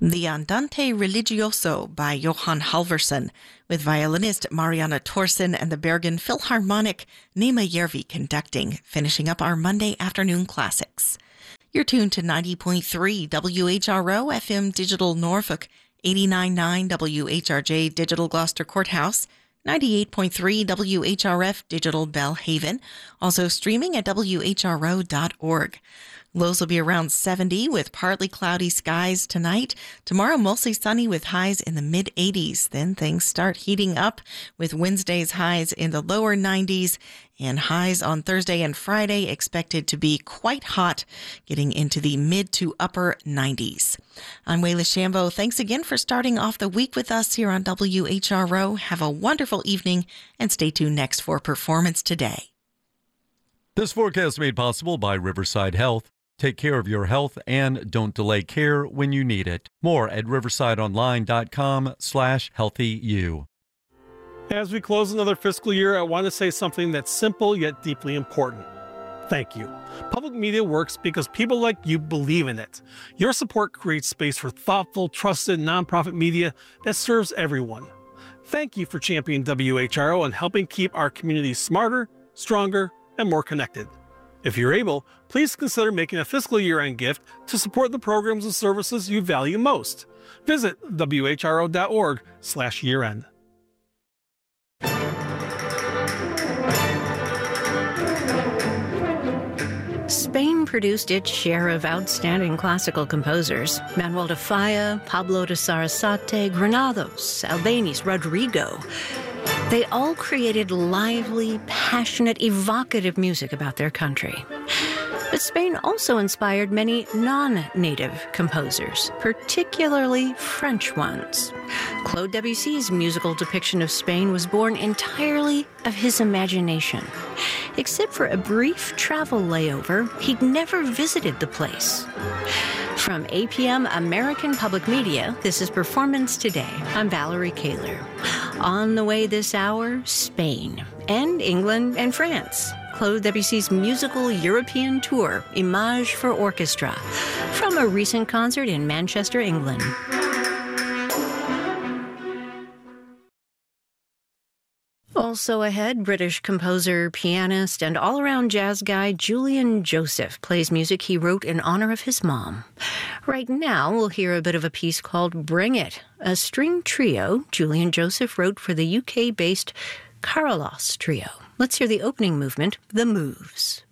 The Andante Religioso by Johann Halvorsen, with violinist Mariana Thorsen and the Bergen Philharmonic Nema Järvi conducting, finishing up our Monday afternoon classics. You're tuned to 90.3 WHRO FM Digital Norfolk, 89.9 WHRJ Digital Gloucester Courthouse, 98.3 WHRF Digital Bellhaven, also streaming at whro.org. Lows will be around 70 with partly cloudy skies tonight. Tomorrow, mostly sunny with highs in the mid-80s. Then things start heating up with Wednesday's highs in the lower 90s and highs on Thursday and Friday expected to be quite hot, getting into the mid to upper 90s. I'm Wayla Shambo. Thanks again for starting off the week with us here on WHRO. Have a wonderful evening and stay tuned next for Performance Today. This forecast made possible by Riverside Health. Take care of your health and don't delay care when you need it. More at riversideonline.com/healthyu. As we close another fiscal year, I want to say something that's simple yet deeply important. Thank you. Public media works because people like you believe in it. Your support creates space for thoughtful, trusted, nonprofit media that serves everyone. Thank you for championing WHRO and helping keep our communities smarter, stronger, and more connected. If you're able, please consider making a fiscal year-end gift to support the programs and services you value most. Visit whro.org/year-end. Spain produced its share of outstanding classical composers. Manuel de Falla, Pablo de Sarasate, Granados, Albéniz, Rodrigo. They all created lively, passionate, evocative music about their country. But Spain also inspired many non-native composers, particularly French ones. Claude Debussy's musical depiction of Spain was born entirely of his imagination. Except for a brief travel layover, he'd never visited the place. From APM American Public Media, this is Performance Today. I'm Valerie Kaler. On the way this hour, Spain and England and France. Claude Debussy's musical European tour, Image for Orchestra, from a recent concert in Manchester, England. Also ahead, British composer, pianist, and all-around jazz guy Julian Joseph plays music he wrote in honor of his mom. Right now, we'll hear a bit of a piece called Bring It, a string trio Julian Joseph wrote for the UK-based Carolus Trio. Let's hear the opening movement, The Moves.